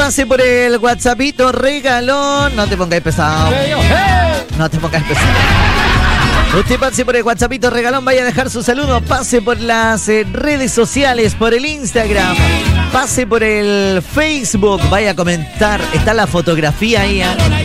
pase por el WhatsAppito regalón. No te pongáis pesado. No te pongáis pesado. Usted pase por el WhatsAppito regalón, vaya a dejar su saludo, pase por las redes sociales, por el Instagram, pase por el Facebook, vaya a comentar, está la fotografía ahí.